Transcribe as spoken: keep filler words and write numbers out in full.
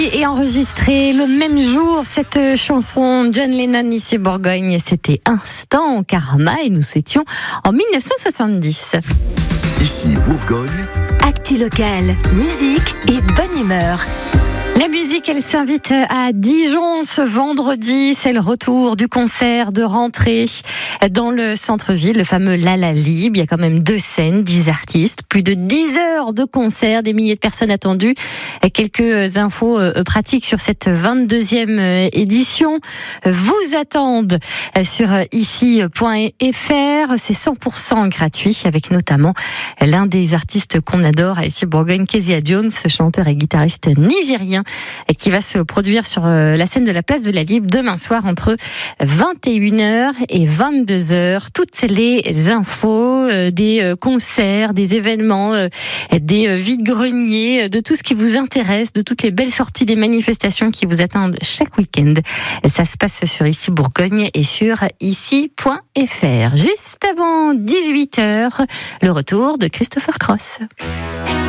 Et enregistré le même jour cette chanson John Lennon ici Bourgogne, c'était Instant Karma et nous étions en dix-neuf cent soixante-dix. Ici Bourgogne, actu local, musique et bonne humeur. La musique, elle s'invite à Dijon ce vendredi. C'est le retour du concert de rentrée dans le centre-ville, le fameux La La Lib. Il y a quand même deux scènes, dix artistes, plus de dix heures de concert, des milliers de personnes attendues. Quelques infos pratiques sur cette vingt-deuxième édition vous attendent sur ici point f r. C'est cent pour cent gratuit avec notamment l'un des artistes qu'on adore à ici Bourgogne, Kezia Jones, chanteur et guitariste nigérien, et qui va se produire sur la scène de la place de la Libre demain soir entre vingt et une heures et vingt-deux heures. Toutes les infos des concerts, des événements, des vides-greniers, de tout ce qui vous intéresse, de toutes les belles sorties des manifestations qui vous attendent chaque week-end. Ça se passe sur ici Bourgogne et sur ici point f r. Juste avant dix-huit heures, le retour de Christopher Cross.